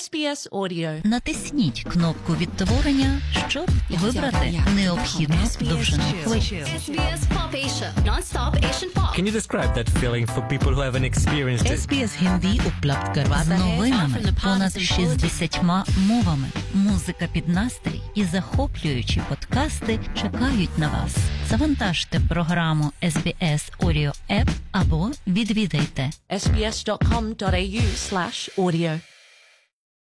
SBS Audio. Натисніть кнопку відтворення, щоб вибрати необхідну довжину хвилі. SBS Pop Asia, non-stop Asian pop. Can you describe that feeling for people who haven't experienced it? SBS Hindi उपलब्ध з новинами понад 60 мовами. Музика під настрій і захоплюючі подкасти чекають на вас. Завантажте програму SBS Audio App або відвідайте sbs.com.au/audio.